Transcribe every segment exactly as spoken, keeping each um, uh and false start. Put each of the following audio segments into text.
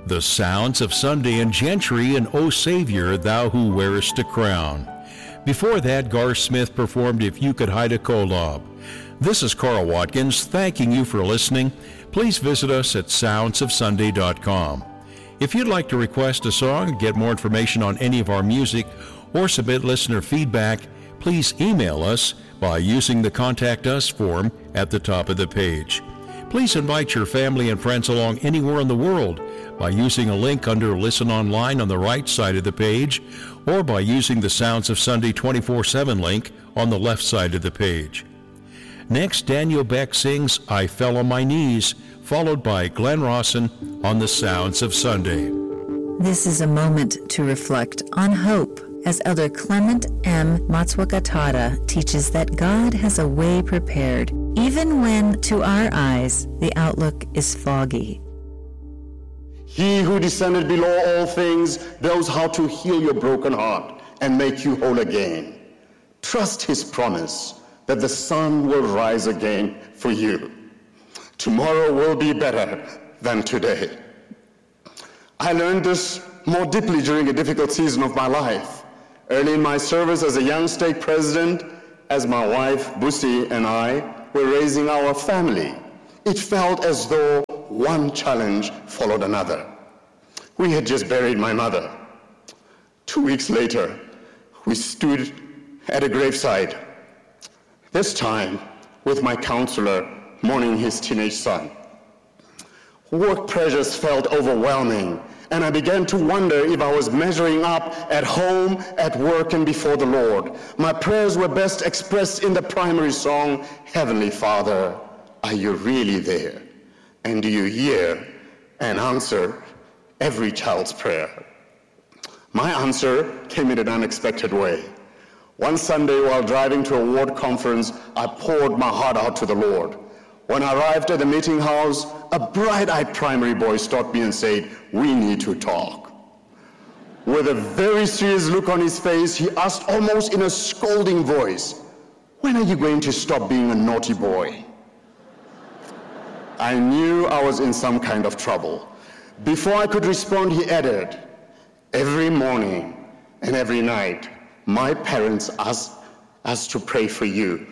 The Sounds of Sunday and Gentry and O Savior, Thou Who Wearest a Crown. Before that, Gar Smith performed If You Could Hide a Kolob. This is Carl Watkins, thanking you for listening. Please visit us at sounds of sunday dot com. If you'd like to request a song, get more information on any of our music, or submit listener feedback, please email us by using the Contact Us form at the top of the page. Please invite your family and friends along anywhere in the world by using a link under Listen Online on the right side of the page, or by using the Sounds of Sunday twenty-four seven link on the left side of the page. Next, Daniel Beck sings I Fell on My Knees, followed by Glenn Rawson on the Sounds of Sunday. This is a moment to reflect on hope, as Elder Clement M. Matswakatara teaches that God has a way prepared, even when, to our eyes, the outlook is foggy. He who descended below all things knows how to heal your broken heart and make you whole again. Trust his promise that the sun will rise again for you. Tomorrow will be better than today. I learned this more deeply during a difficult season of my life. Early in my service as a young stake president, as my wife, Busi, and I were raising our family, it felt as though one challenge followed another. We had just buried my mother. Two weeks later, we stood at a graveside, this time with my counselor mourning his teenage son. Work pressures felt overwhelming, and I began to wonder if I was measuring up at home, at work, and before the Lord. My prayers were best expressed in the primary song, Heavenly Father, are you really there? And do you hear and answer every child's prayer? My answer came in an unexpected way. One Sunday while driving to a ward conference, I poured my heart out to the Lord. When I arrived at the meeting house, a bright-eyed primary boy stopped me and said, we need to talk. With a very serious look on his face, he asked almost in a scolding voice, when are you going to stop being a naughty boy? I knew I was in some kind of trouble. Before I could respond, he added, every morning and every night, my parents ask us to pray for you.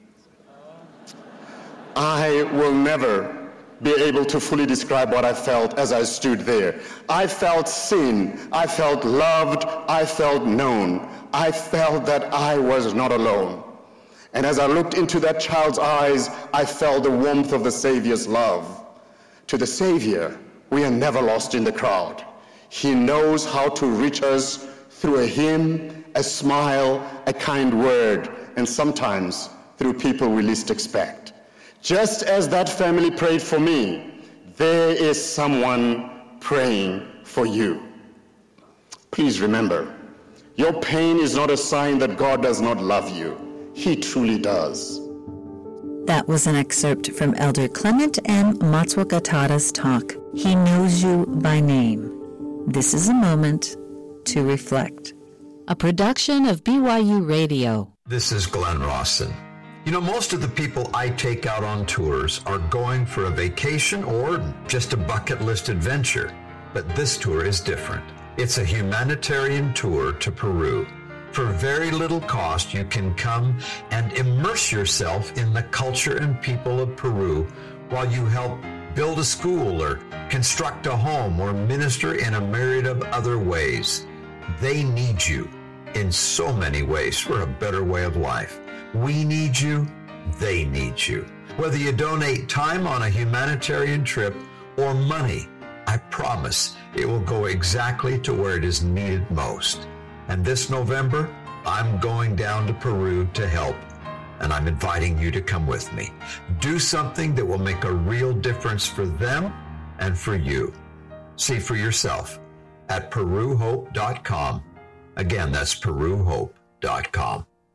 I will never be able to fully describe what I felt as I stood there. I felt seen, I felt loved, I felt known. I felt that I was not alone. And as I looked into that child's eyes, I felt the warmth of the Savior's love. To the Savior, we are never lost in the crowd. He knows how to reach us through a hymn, a smile, a kind word, and sometimes through people we least expect. Just as that family prayed for me, there is someone praying for you. Please remember, your pain is not a sign that God does not love you. He truly does. That was an excerpt from Elder Clement M. Matswakatara's talk, He Knows You by Name. This is a moment to reflect. A production of B Y U Radio. This is Glenn Rawson. You know, most of the people I take out on tours are going for a vacation or just a bucket list adventure. But this tour is different. It's a humanitarian tour to Peru. For very little cost, you can come and immerse yourself in the culture and people of Peru while you help build a school or construct a home or minister in a myriad of other ways. They need you in so many ways for a better way of life. We need you, they need you. Whether you donate time on a humanitarian trip or money, I promise it will go exactly to where it is needed most. And this November, I'm going down to Peru to help, and I'm inviting you to come with me. Do something that will make a real difference for them and for you. See for yourself at peru hope dot com. Again, that's peru hope dot com.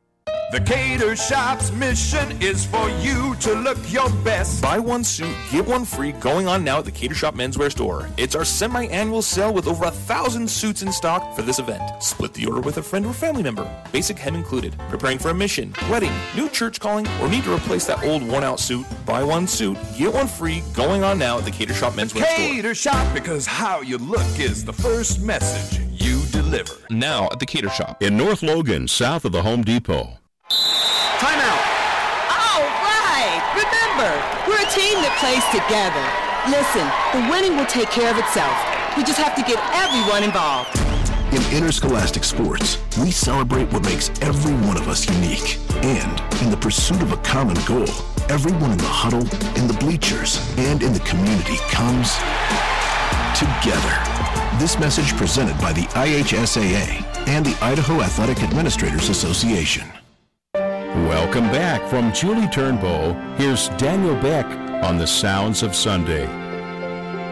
The Cater Shop's mission is for you to look your best. Buy one suit, get one free, going on now at the Cater Shop Menswear Store. It's our semi-annual sale with over a thousand suits in stock for this event. Split the order with a friend or family member. Basic hem included. Preparing for a mission, wedding, new church calling, or need to replace that old worn-out suit? Buy one suit, get one free, going on now at the Cater Shop Menswear Store. Cater Shop, because how you look is the first message you deliver. Now at the Cater Shop. In North Logan, south of the Home Depot. Timeout. All right. Remember, we're a team that plays together. Listen, the winning will take care of itself. We just have to get everyone involved. In interscholastic sports, we celebrate what makes every one of us unique. And in the pursuit of a common goal, everyone in the huddle, in the bleachers, and in the community comes together. This message presented by the I H S A A and the Idaho Athletic Administrators Association. Welcome back from Julie Turnbow. Here's Daniel Beck on the Sounds of Sunday.